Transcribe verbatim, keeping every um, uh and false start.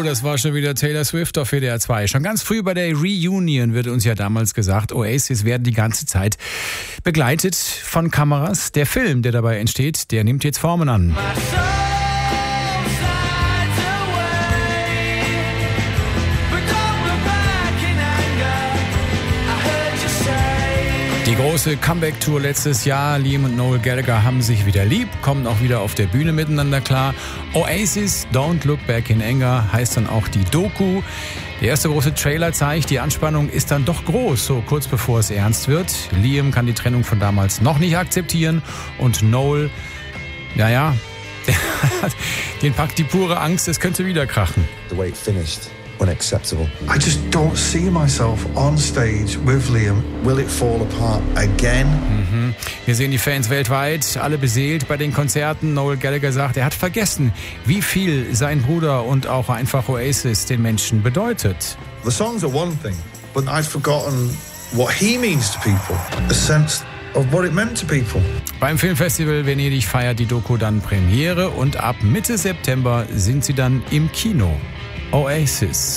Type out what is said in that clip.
das war schon wieder Taylor Swift auf W D R zwei. Schon ganz früh bei der Reunion wird uns ja damals gesagt, Oasis werden die ganze Zeit begleitet von Kameras. Der Film, der dabei entsteht, der nimmt jetzt Formen an. Die große Comeback-Tour letztes Jahr, Liam und Noel Gallagher haben sich wieder lieb, kommen auch wieder auf der Bühne miteinander klar. Oasis, Don't Look Back in Anger heißt dann auch die Doku. Der erste große Trailer zeigt, die Anspannung ist dann doch groß, so kurz bevor es ernst wird. Liam kann die Trennung von damals noch nicht akzeptieren und Noel, naja, den packt die pure Angst, es könnte wieder krachen. The way it finished. Unacceptable. I just don't see myself on stage with Liam. Will it fall apart again? Mhm. Wir sehen die Fans weltweit, alle beseelt bei den Konzerten. Noel Gallagher sagt, er hat vergessen, wie viel sein Bruder und auch einfach Oasis den Menschen bedeutet. The songs are one thing, but I'd forgotten what he means to people. The sense of what it meant to people. Beim Filmfestival Venedig feiert die Doku dann Premiere und ab Mitte September sind sie dann im Kino. Oasis.